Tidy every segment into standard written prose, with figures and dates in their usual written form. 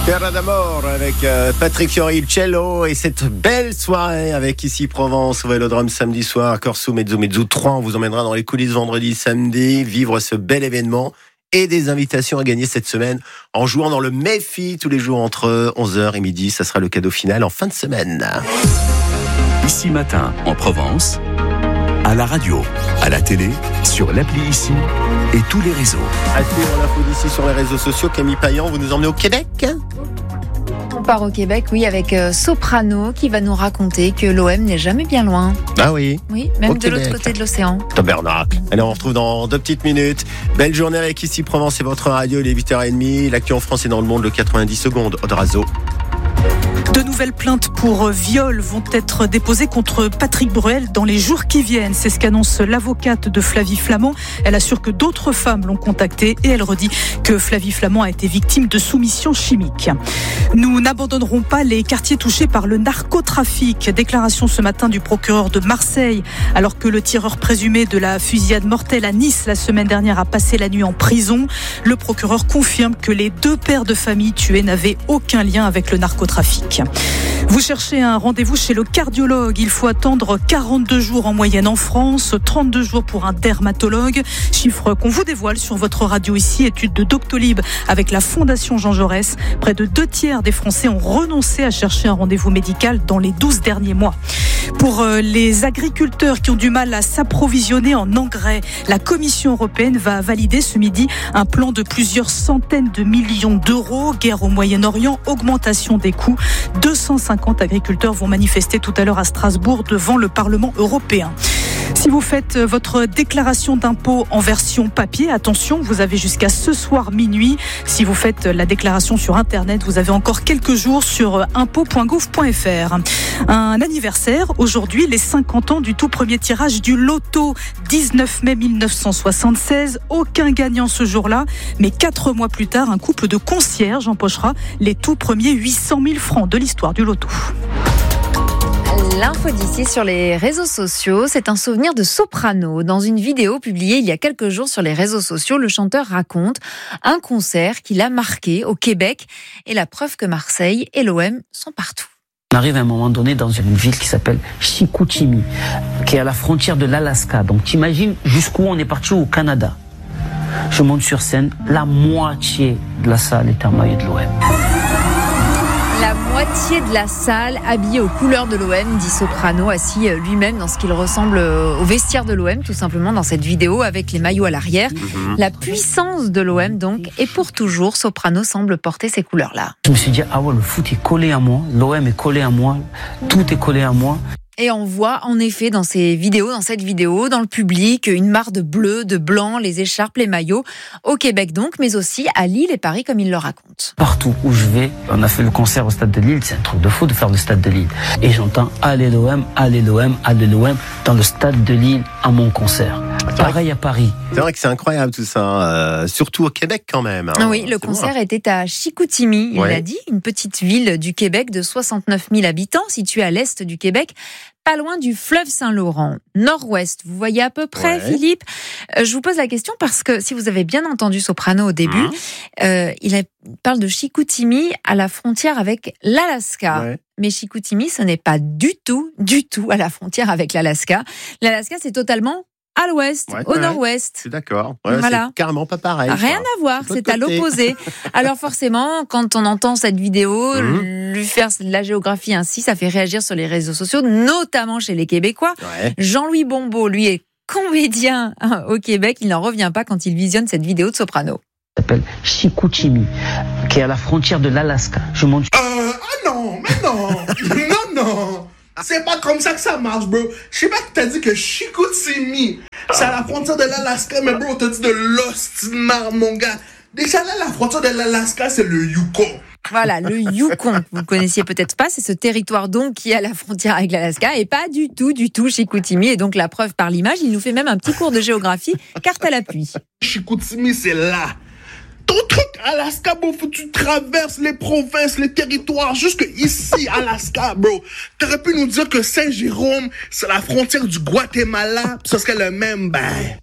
Terra d'Amor avec Patrick Fiori, cello et cette belle soirée avec Ici Provence au Vélodrome samedi soir, Corso Mezzo 3. On vous emmènera dans les coulisses vendredi, samedi, vivre ce bel événement et des invitations à gagner cette semaine en jouant dans le Méfi tous les jours entre 11h et midi. Ça sera le cadeau final en fin de semaine. Ici Matin en Provence, à la radio, à la télé, sur l'appli Ici et tous les réseaux. À suivre l'info d'ici sur les réseaux sociaux. Camille Payan, vous nous emmenez au Québec ? On part au Québec, oui, avec Soprano qui va nous raconter que l'OM n'est jamais bien loin. Ah oui. Oui, même Au de Québec. l'autre côté de l'océan. Tabernacle. Allez, on vous retrouve dans 2 petites minutes. Belle journée avec Ici Provence et votre radio, il est 8h30. L'actu en France et dans le monde, le 90 secondes. Odrazo. De nouvelles plaintes pour viol vont être déposées contre Patrick Bruel dans les jours qui viennent. C'est ce qu'annonce l'avocate de Flavie Flament. Elle assure que d'autres femmes l'ont contactée et elle redit que Flavie Flament a été victime de soumission chimique. Nous n'abandonnerons pas les quartiers touchés par le narcotrafic. Déclaration ce matin du procureur de Marseille. Alors que le tireur présumé de la fusillade mortelle à Nice la semaine dernière a passé la nuit en prison, le procureur confirme que les 2 pères de famille tués n'avaient aucun lien avec le narcotrafic. Vous cherchez un rendez-vous chez le cardiologue. Il faut attendre 42 jours en moyenne en France, 32 jours pour un dermatologue. Chiffre qu'on vous dévoile sur votre radio ici. Étude de Doctolib avec la Fondation Jean Jaurès. Près de 2/3 des Français ont renoncé à chercher un rendez-vous médical dans les 12 derniers mois. Pour les agriculteurs qui ont du mal à s'approvisionner en engrais, la Commission européenne va valider ce midi un plan de plusieurs centaines de millions d'euros. Guerre au Moyen-Orient, augmentation des coûts. 250 agriculteurs vont manifester tout à l'heure à Strasbourg devant le Parlement européen. Si vous faites votre déclaration d'impôt en version papier, attention, vous avez jusqu'à ce soir minuit. Si vous faites la déclaration sur Internet, vous avez encore quelques jours sur impôt.gouv.fr. Un anniversaire, aujourd'hui, les 50 ans du tout premier tirage du loto. 19 mai 1976, aucun gagnant ce jour-là. Mais 4 mois plus tard, un couple de concierges empochera les tout premiers 800 000 francs de l'histoire du loto. L'info d'ici sur les réseaux sociaux, c'est un souvenir de Soprano. Dans une vidéo publiée il y a quelques jours sur les réseaux sociaux, le chanteur raconte un concert qui l'a marqué au Québec et la preuve que Marseille et l'OM sont partout. On arrive à un moment donné dans une ville qui s'appelle Chicoutimi, qui est à la frontière de l'Alaska. Donc t'imagines jusqu'où on est parti au Canada. Je monte sur scène, la moitié de la salle est en maillot de l'OM. La moitié de la salle habillée aux couleurs de l'OM, dit Soprano, assis lui-même dans ce qu'il ressemble au vestiaire de l'OM, tout simplement dans cette vidéo avec les maillots à l'arrière. La puissance de l'OM donc, et pour toujours, Soprano semble porter ces couleurs-là. Je me suis dit, ah ouais, le foot est collé à moi, l'OM est collé à moi, tout est collé à moi. Et on voit en effet dans cette vidéo, dans le public, une mare de bleu, de blanc, les écharpes, les maillots, au Québec donc, mais aussi à Lille et Paris comme il le raconte. Partout où je vais, on a fait le concert au Stade de Lille, c'est un truc de fou de faire le Stade de Lille. Et j'entends « Allez l'OM, allez l'OM, allez l'OM » dans le Stade de Lille à mon concert. Pareil à Paris. C'est vrai que c'est incroyable tout ça, surtout au Québec quand même. Hein. Oui, le concert était à Chicoutimi, il l'a dit, une petite ville du Québec de 69 000 habitants, située à l'est du Québec, pas loin du fleuve Saint-Laurent, nord-ouest. Vous voyez à peu près, Philippe ? Je vous pose la question parce que si vous avez bien entendu Soprano au début, il parle de Chicoutimi à la frontière avec l'Alaska. Ouais. Mais Chicoutimi, ce n'est pas du tout à la frontière avec l'Alaska. L'Alaska, c'est totalement à l'ouest, au nord-ouest. Je suis d'accord. Voilà. C'est carrément pas pareil. Rien à voir, c'est à l'opposé. Alors forcément, quand on entend cette vidéo, lui faire de la géographie ainsi, ça fait réagir sur les réseaux sociaux, notamment chez les Québécois. Ouais. Jean-Louis Bombeau, lui, est comédien au Québec. Il n'en revient pas quand il visionne cette vidéo de Soprano. Ça s'appelle Chicoutimi, qui est à la frontière de l'Alaska. Je monte. Non, mais non, non. C'est pas comme ça que ça marche, bro. Je sais pas que t'as dit que Chicoutimi, c'est à la frontière de l'Alaska, mais bro, t'as dit de l'Ostimar, mon gars. Déjà là, la frontière de l'Alaska, c'est le Yukon. Voilà, le Yukon. Vous ne connaissiez peut-être pas, c'est ce territoire donc qui est à la frontière avec l'Alaska et pas du tout Chicoutimi. Et donc la preuve par l'image, il nous fait même un petit cours de géographie, carte à l'appui. Chicoutimi, c'est là. Ton truc, Alaska, bro, faut que tu traverses les provinces, les territoires, jusque ici, Alaska, bro. T'aurais pu nous dire que Saint-Jérôme, c'est la frontière du Guatemala, pis ce serait le même,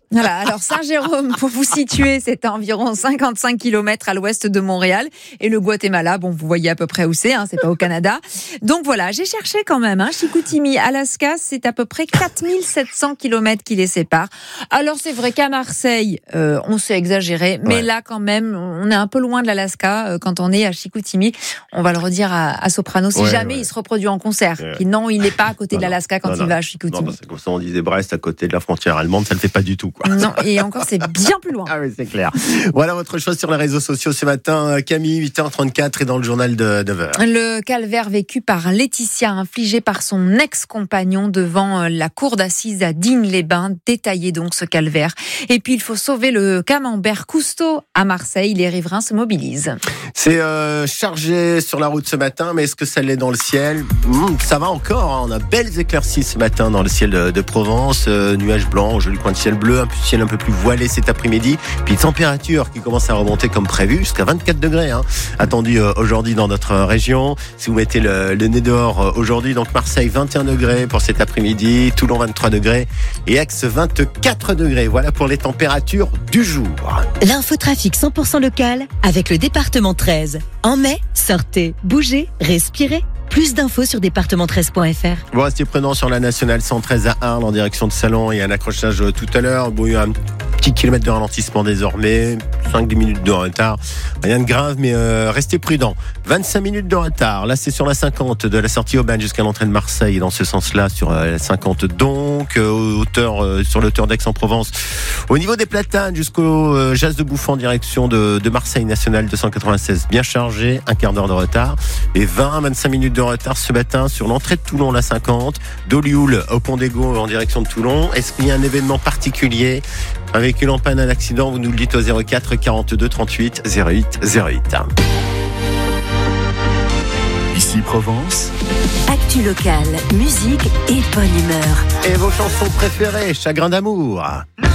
Voilà, alors Saint-Jérôme, pour vous situer, c'est à environ 55 km à l'ouest de Montréal. Et le Guatemala, bon, vous voyez à peu près où c'est pas au Canada. Donc voilà, j'ai cherché quand même. Chicoutimi, Alaska, c'est à peu près 4700 km qui les séparent. Alors c'est vrai qu'à Marseille, on s'est exagéré, mais là quand même, on est un peu loin de l'Alaska quand on est à Chicoutimi. On va le redire à Soprano, si jamais il se reproduit en concert. Non, il n'est pas à côté de l'Alaska quand il va à Chicoutimi. Non, c'est comme ça, on disait Brest à côté de la frontière allemande, ça ne le fait pas du tout. Quoi. Non, et encore, c'est bien plus loin. Ah oui, c'est clair. Voilà votre choix sur les réseaux sociaux ce matin. Camille, 8h34 et dans le journal de 9h. Le calvaire vécu par Laetitia, infligé par son ex-compagnon devant la cour d'assises à Digne-les-Bains. Détaillé donc ce calvaire. Et puis, il faut sauver le camembert Cousteau à Marseille. Les riverains se mobilisent. C'est chargé sur la route ce matin, mais est-ce que ça l'est dans le ciel ? Ça va encore. On a belles éclaircies ce matin dans le ciel de Provence. Nuages blancs, joli coin de ciel bleu, un ciel un peu plus voilé cet après-midi. Puis température qui commence à remonter comme prévu jusqu'à 24 degrés. Attendu aujourd'hui dans notre région. Si vous mettez le nez dehors aujourd'hui, donc Marseille 21 degrés pour cet après-midi, Toulon 23 degrés et Aix 24 degrés. Voilà pour les températures du jour. L'infotrafic 100% local avec le département 13. En mai, sortez, bougez, respirez. Plus d'infos sur département13.fr. Vous restez prudent sur la nationale 113 à Arles en direction de Salon. Il y a un accrochage tout à l'heure. Bon, il y a un petit kilomètre de ralentissement désormais. 5-10 minutes de retard. Rien de grave, mais restez prudent. 25 minutes de retard. Là, c'est sur la 50 de la sortie Aubagne jusqu'à l'entrée de Marseille. Dans ce sens-là, sur la 50 donc. Sur l'auteur d'Aix-en-Provence. Au niveau des Platanes, jusqu'au Jas de Bouffon en direction de Marseille nationale 296. Bien chargé. Un quart d'heure de retard. Et 20-25 minutes de retard ce matin sur l'entrée de Toulon, la 50, d'Olioul au Pont d'Ego en direction de Toulon. Est-ce qu'il y a un événement particulier ? Un véhicule en panne, un accident, vous nous le dites au 04 42 38 08 08. Ici Provence. Actu locale, musique et bonne humeur. Et vos chansons préférées, Chagrin d'amour.